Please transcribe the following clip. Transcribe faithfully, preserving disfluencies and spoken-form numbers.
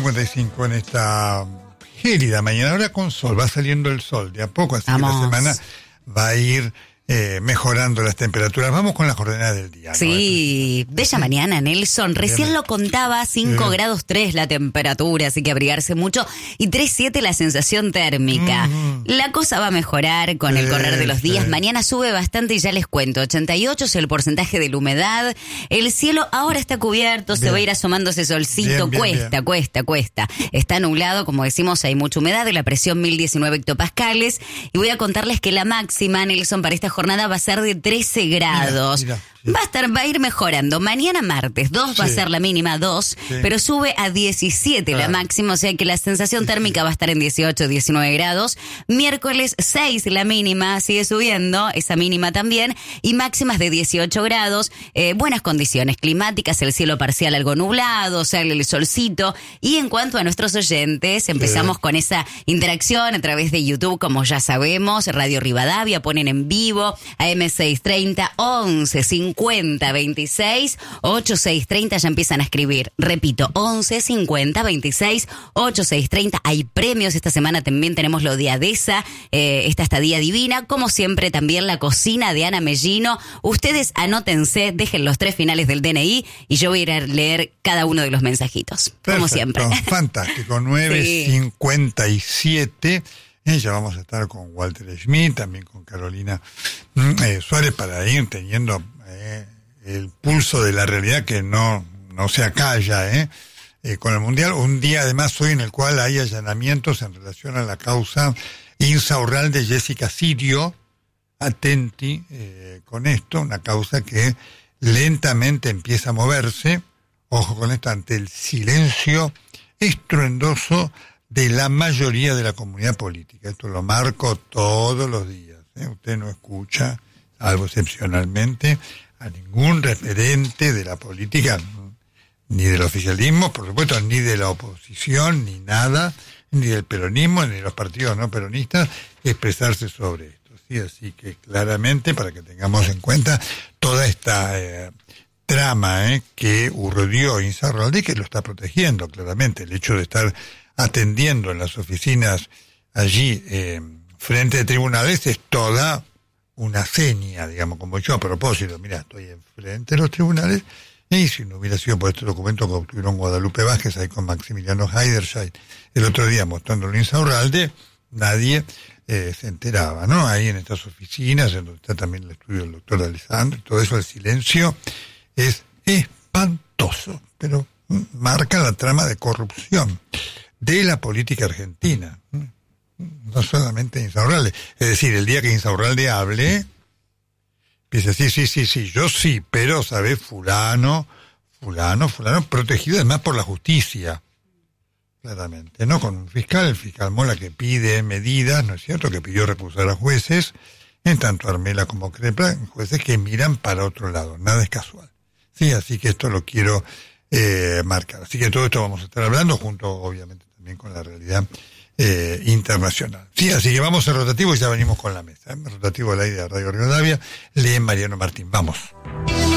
cincuenta y cinco en esta gélida mañana, ahora con sol, va saliendo el sol de a poco, así Vamos. que la semana va a ir eh, mejorando las temperaturas. Vamos con las coordenadas del día. Sí, ¿no? bella Sí. mañana, Nelson. Recién Bien. lo contaba, cinco Sí. grados tres la temperatura, así que abrigarse mucho. Y tres siete la sensación térmica. Mm. La cosa va a mejorar con el Sí, correr de los días. sí. Mañana sube bastante y ya les cuento. ochenta y ocho es el porcentaje de la humedad. El cielo ahora está cubierto, se Bien. va a ir asomando ese solcito. Bien, bien, cuesta, bien. cuesta, cuesta. Está nublado, como decimos, hay mucha humedad. La presión mil diecinueve hectopascales. Y voy a contarles que la máxima, Nelson, para esta jornada va a ser de trece grados. Mira, mira, sí. Va a estar, va a ir mejorando. Mañana martes, dos va a Sí. ser la mínima, dos, Sí. pero sube a diecisiete la Claro. máxima, o sea que la sensación térmica va a estar en dieciocho, diecinueve grados. Miércoles seis la mínima, sigue subiendo, esa mínima también, y máximas de dieciocho grados. Eh, buenas condiciones climáticas, el cielo parcial algo nublado, sale el solcito. Y en cuanto a nuestros oyentes, empezamos Sí. con esa interacción a través de YouTube, como ya sabemos, Radio Rivadavia, ponen en vivo a M seiscientos treinta, once cincuenta veintiséis, ochenta y seis treinta, ya empiezan a escribir. Repito, once cincuenta veintiséis, ochenta y seis treinta. Hay premios, esta semana también tenemos lo de Adesa, eh, esta estadía divina, como siempre también la cocina de Ana Mellino. Ustedes anótense, dejen los tres finales del D N I y yo voy a ir a leer cada uno de los mensajitos, como Perfecto, siempre. fantástico. nueve cincuenta y siete. Eh, ya vamos a estar con Walter Schmidt, también con Carolina mm, eh, Suárez, para ir teniendo eh, el pulso de la realidad que no, no se acalla eh, eh, con el Mundial. Un día además hoy en el cual hay allanamientos en relación a la causa Insaurralde de Jessica Sirio. Atenti eh, con esto, una causa que lentamente empieza a moverse. Ojo con esto, ante el silencio estruendoso de la mayoría de la comunidad política. Esto lo marco todos los días. ¿eh? Usted no escucha, salvo excepcionalmente, a ningún referente de la política, ni del oficialismo, por supuesto, ni de la oposición, ni nada, ni del peronismo, ni de los partidos no peronistas, expresarse sobre esto. ¿sí? Así que claramente, para que tengamos en cuenta toda esta eh, trama eh, que urdió Insaurralde, que lo está protegiendo claramente, el hecho de estar atendiendo en las oficinas allí eh, frente a tribunales es toda una seña, digamos, como yo a propósito, mira, estoy enfrente de los tribunales, y si no hubiera sido por este documento que obtuvieron Guadalupe Vázquez ahí con Maximiliano Heiderscheid el otro día mostrando el Insaurralde, nadie eh, se enteraba, ¿no? Ahí en estas oficinas, en donde está también el estudio del doctor Alessandro, todo eso, el silencio es espantoso, pero mm, marca la trama de corrupción de la política argentina, no solamente Insaurralde. Es decir, el día que Insaurralde hable, empieza a decir, sí, sí, sí, yo sí, pero, ¿sabes? Fulano, fulano, fulano, protegido además por la justicia, claramente, ¿no? Con un fiscal, el fiscal Mola, que pide medidas, ¿no es cierto?, que pidió recusar a jueces, en tanto Armela como Crepla, jueces que miran para otro lado, nada es casual. Sí, así que esto lo quiero eh, marcar. Así que todo esto vamos a estar hablando, junto, obviamente, también con la realidad eh, internacional. Sí, así que vamos al rotativo y ya venimos con la mesa. ¿eh? Rotativo al aire de Radio Rivadavia, lee Mariano Martín. Vamos.